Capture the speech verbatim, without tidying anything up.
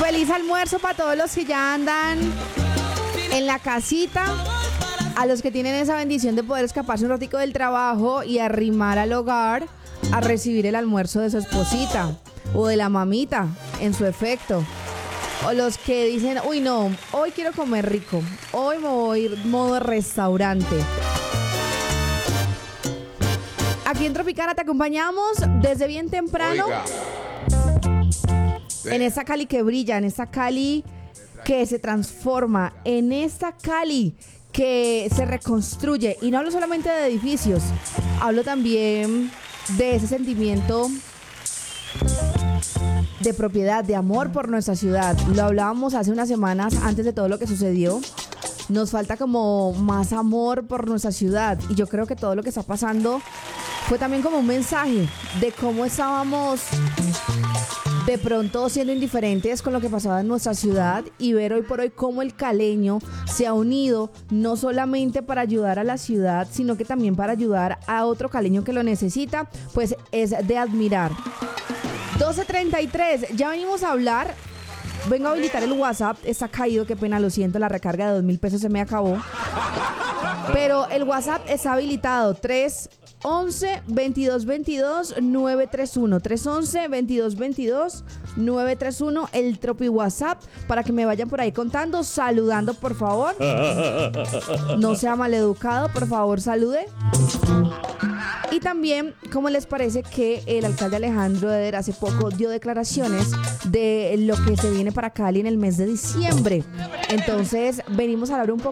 feliz almuerzo para todos los que ya andan en la casita, a los que tienen esa bendición de poder escaparse un ratico del trabajo y arrimar al hogar a recibir el almuerzo de su esposita o de la mamita, en su efecto. O los que dicen, uy no, hoy quiero comer rico, hoy me voy a ir modo restaurante. Aquí en Tropicana te acompañamos desde bien temprano. Oiga. En esa Cali que brilla, en esa Cali que se transforma, en esta Cali que se reconstruye. Y no hablo solamente de edificios, hablo también de ese sentimiento de propiedad, de amor por nuestra ciudad. Lo hablábamos hace unas semanas antes de todo lo que sucedió. Nos falta como más amor por nuestra ciudad, y yo creo que todo lo que está pasando fue también como un mensaje de cómo estábamos de pronto siendo indiferentes con lo que pasaba en nuestra ciudad, y ver hoy por hoy cómo el caleño se ha unido no solamente para ayudar a la ciudad, sino que también para ayudar a otro caleño que lo necesita. Pues es de admirar. doce treinta y tres, ya venimos a hablar. Vengo a habilitar el WhatsApp, está caído, qué pena, lo siento, la recarga de dos mil pesos se me acabó. Pero el WhatsApp está habilitado, tres once, veintidós veintidós, nueve tres uno, tres once, veintidós veintidós, nueve tres uno, el Tropi WhatsApp, para que me vayan por ahí contando, saludando, por favor. No sea maleducado, por favor, salude. Y también, ¿cómo les parece que el alcalde Alejandro Eder hace poco dio declaraciones de lo que se viene para Cali en el mes de diciembre? Entonces, venimos a hablar un poco